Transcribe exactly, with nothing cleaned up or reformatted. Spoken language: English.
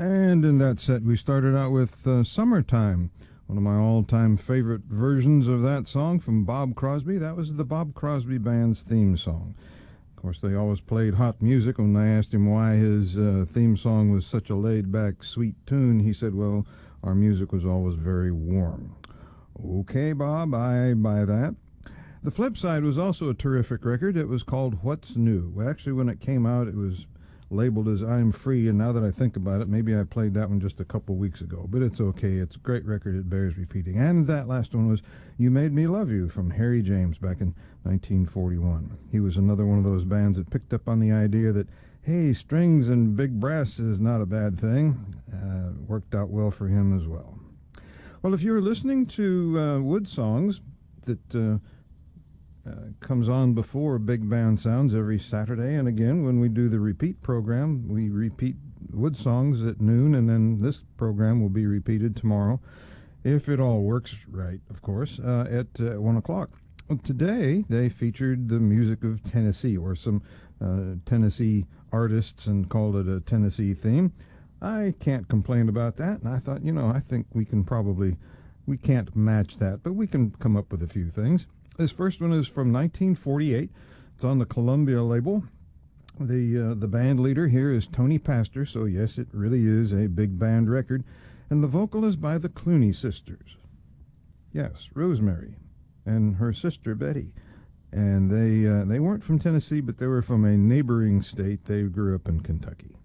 And in that set, we started out with uh, Summertime, one of my all-time favorite versions of that song from Bob Crosby. That was the Bob Crosby Band's theme song. Of course, they always played hot music. When I asked him why his uh, theme song was such a laid-back, sweet tune, he said, well, our music was always very warm. Okay, Bob, I buy that. The flip side was also a terrific record. It was called What's New. Well, actually, when it came out, it was labeled as I'm Free, and now that I think about it, maybe I played that one just a couple weeks ago, but it's okay. It's a great record. It bears repeating. And that last one was You Made Me Love You from Harry James back in nineteen forty-one. He was another one of those bands that picked up on the idea that, hey, strings and big brass is not a bad thing. Uh, worked out well for him as well. Well, if you're listening to uh, Wood Songs that uh, Uh, comes on before Big Band Sounds every Saturday, and again when we do the repeat program, we repeat Wood Songs at noon, and then this program will be repeated tomorrow, if it all works right, of course, uh, at uh, one o'clock. Well, today they featured the music of Tennessee, or some uh, Tennessee artists, and called it a Tennessee theme. I can't complain about that, and I thought, you know, I think we can probably, we can't match that, but we can come up with a few things. This first one is from nineteen forty-eight. It's on the Columbia label. The uh, the band leader here is Tony Pastor, so yes, it really is a big band record. And the vocal is by the Clooney sisters. Yes, Rosemary and her sister Betty. And they uh, they weren't from Tennessee, but they were from a neighboring state. They grew up in Kentucky.